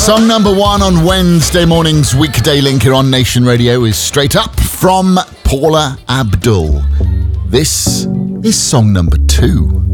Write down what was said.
Song number one on Wednesday morning's Weekday Link here on Nation Radio is Straight Up from Paula Abdul. This is song number two.